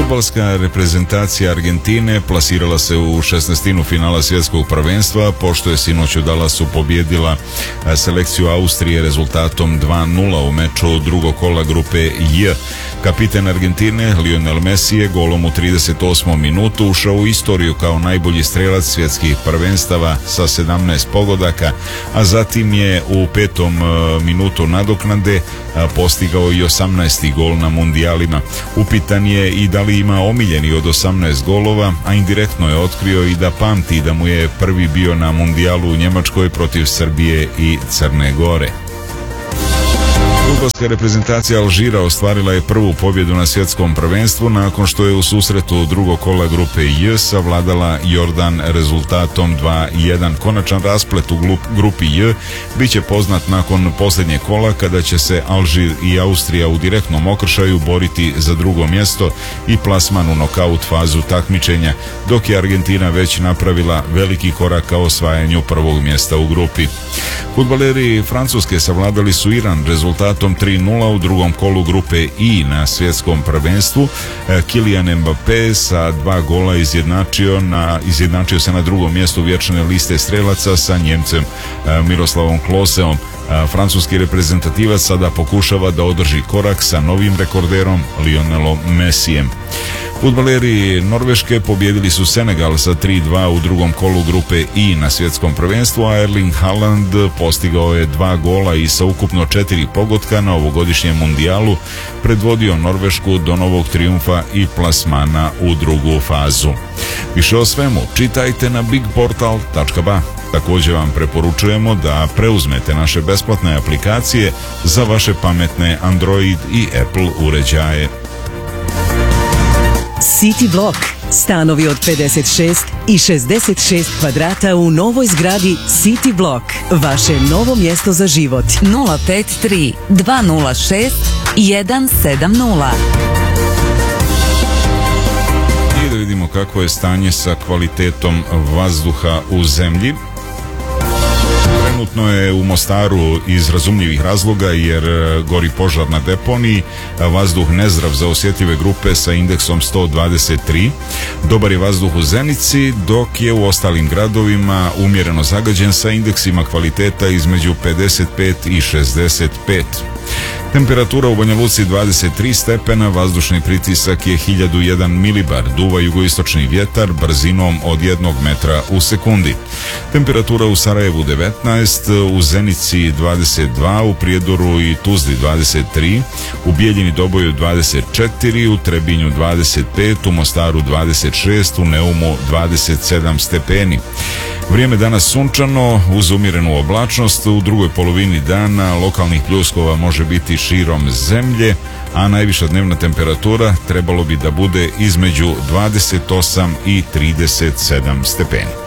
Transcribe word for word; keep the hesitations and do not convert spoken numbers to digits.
Fudbalska reprezentacija Argentine plasirala se u šesnaestinu finala svjetskog prvenstva, pošto je sinoć u Dallasu pobjedila selekciju Austrije rezultatom dva nula u meču drugog kola grupe J. Kapiten Argentine Lionel Messi je golom u trideset osmom minutu ušao u istoriju kao najbolji strelac svjetskih prvenstava sa sedamnaest pogodaka, a zatim je u petom minutu nadoknade postigao i osamnaesti gol na mundijalima. Upitan je i da li ima omiljeni od osamnaest golova, a indirektno je otkrio i da pamti da mu je prvi bio na mundijalu u Njemačkoj protiv Srbije i Crne Gore. Fudbalska reprezentacija Alžira ostvarila je prvu pobjedu na svjetskom prvenstvu nakon što je u susretu drugog kola grupe J savladala Jordan rezultatom dva jedan. Konačan rasplet u grupi J bit će poznat nakon posljednjeg kola, kada će se Alžir i Austrija u direktnom okršaju boriti za drugo mjesto i plasman u nokaut fazu takmičenja, dok je Argentina već napravila veliki korak ka osvajanju prvog mjesta u grupi. Fudbaleri Francuske savladali su Iran rezultatom tri nula u drugom kolu grupe I na svjetskom prvenstvu. Kylian Mbappé sa dva gola izjednačio, na, izjednačio se na drugom mjestu vječne liste strelaca sa Njemcem Miroslavom Kloseom. Francuski reprezentativac sada pokušava da održi korak sa novim rekorderom Lionelom Messijem. Fudbaleri Norveške pobjedili su Senegal sa tri dva u drugom kolu grupe I na svjetskom prvenstvu, a Erling Haaland postigao je dva gola i sa ukupno četiri pogotka na ovogodišnjem mundijalu predvodio Norvešku do novog trijumfa i plasmana u drugu fazu. Više o svemu čitajte na big portal tačka ba. Također vam preporučujemo da preuzmete naše besplatne aplikacije za vaše pametne Android i Apple uređaje. City Block. Stanovi od pedeset šest i šezdeset šest kvadrata u novoj zgradi City Block. Vaše novo mjesto za život. nula pet tri dva nula šest jedan sedam nula. I da vidimo kako je stanje sa kvalitetom vazduha u zemlji. Trenutno je u Mostaru iz razumljivih razloga, jer gori požar na deponiji, vazduh nezdrav za osjetljive grupe sa indeksom sto dvadeset tri. Dobar je vazduh u Zenici, dok je u ostalim gradovima umjereno zagađen sa indeksima kvaliteta između pedeset pet i šezdeset pet. Temperatura u Banja Luci dvadeset tri stepena, vazdušni pritisak je hiljadu jedan milibar, duva jugoistočni vjetar brzinom od jednog metra u sekundi. Temperatura u Sarajevu devetnaest, u Zenici dvadeset dva, u Prijedoru i Tuzli dvadeset tri, u Bijeljini Doboju dvadeset četiri, u Trebinju dvadeset pet, u Mostaru dvadeset šest, u Neumu dvadeset sedam stepeni. Vrijeme danas sunčano uz umjerenu oblačnost, u drugoj polovini dana lokalnih pljuskova može biti širom zemlje, a najviša dnevna temperatura trebalo bi da bude između dvadeset osam i trideset sedam stepeni.